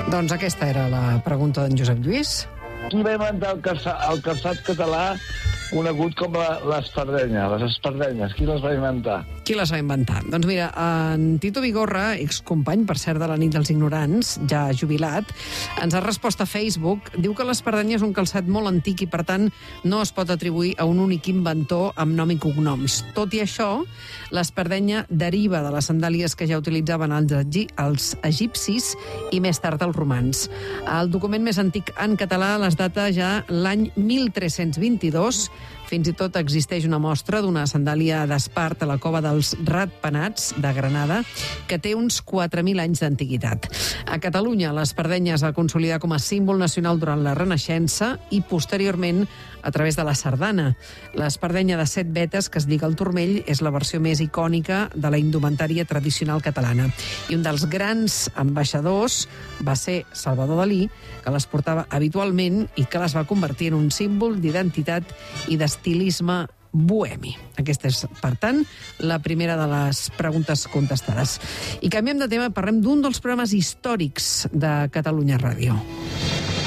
Doncs aquesta era la pregunta d'en Josep Lluís. Qui va inventar el calçat català conegut com l'espardenya, les espardenyes? Qui les va inventar? Qui les va inventar? Doncs mira, en Tito Vigorra, excompany, per cert, de la nit dels ignorants, ja jubilat, ens ha respost a Facebook, diu que l'espardenya és un calçat molt antic i, per tant, no es pot atribuir a un únic inventor amb nom i cognoms. Tot i això, l'espardenya deriva de les sandàlies que ja utilitzaven els egipcis i més tard els romans. El document més antic en català les data ja l'any 1322. Fins i tot existeix una mostra d'una sandàlia d'Espart a la cova dels Ratpenats de Granada que té uns 4.000 anys d'antiguitat. A Catalunya, l'espardenya es va consolidar com a símbol nacional durant la Renaixença i posteriorment a través de la sardana. L'espardenya de 7 vetes que es lliga al turmell és la versió més icònica de la indumentària tradicional catalana. I un dels grans ambaixadors va ser Salvador Dalí, que les portava habitualment i que les va convertir en un símbol d'identitat i d'estilisme bohemi. Aquesta és, per tant, la primera de les preguntes contestades. I canviem de tema, parlem d'un dels programes històrics de Catalunya Ràdio.